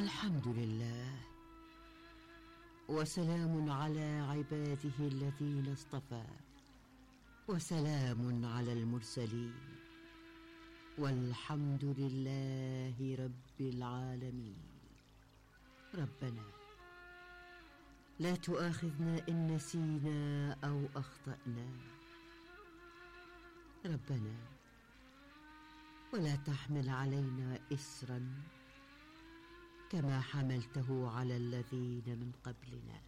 الحمد لله، وسلام على عباده الذين اصطفى، وسلام على المرسلين، والحمد لله رب العالمين. ربنا لا تؤاخذنا إن نسينا أو أخطأنا. ربنا ولا تحمل علينا إسرا كما حملته على الذين من قبلنا.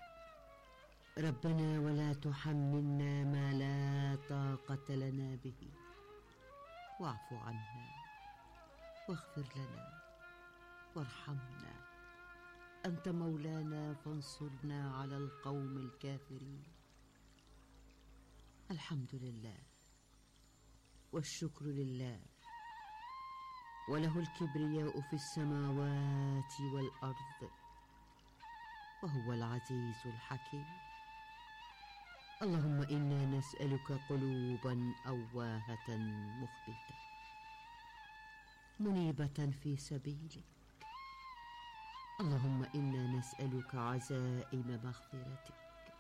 ربنا ولا تحملنا ما لا طاقة لنا به، واعف عنا واغفر لنا وارحمنا، أنت مولانا فانصرنا على القوم الكافرين. الحمد لله والشكر لله، وله الكبرياء في السماوات والأرض، وهو العزيز الحكيم. اللهم إنا نسألك قلوبا أواهة مخبتة منيبة في سبيلك. اللهم إنا نسألك عزائم مغفرتك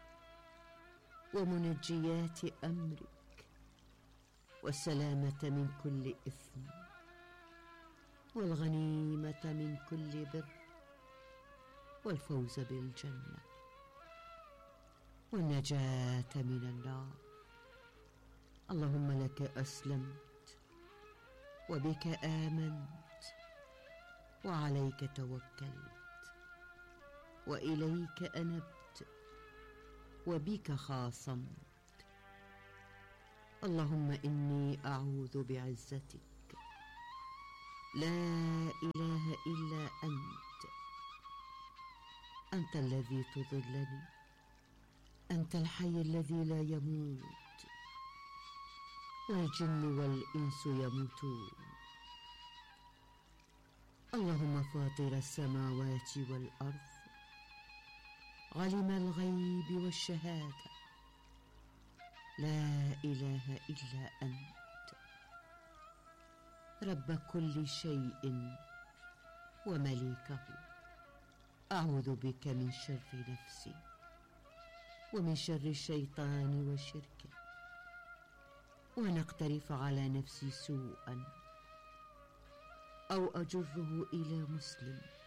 ومنجيات أمرك، والسلامة من كل إثم، والغنيمة من كل بر، والفوز بالجنة، والنجاة من النار. اللهم لك أسلمت، وبك آمنت، وعليك توكلت، وإليك أنبت، وبك خاصمت. اللهم إني أعوذ بعزتك لا إله إلا أنت الذي تضلني، أنت الحي الذي لا يموت، والجن والإنس يموتون. اللهم فاطر السماوات والأرض، عالم الغيب والشهادة، لا إله إلا أنت، رب كل شيء ومليكه. أعوذ بك من شر نفسي، ومن شر الشيطان وشركه، وأن أقترف على نفسي سوءا أو أجره إلى مسلم